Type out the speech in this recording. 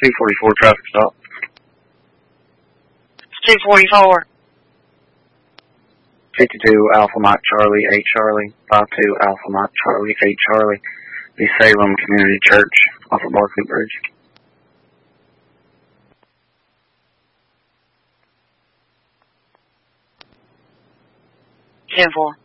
244 traffic stop. 244. 52 Alpha Mike Charlie, 8 Charlie, 52 Alpha Mike Charlie, 8 Charlie, the Salem Community Church off of Barkley Bridge. 10-4.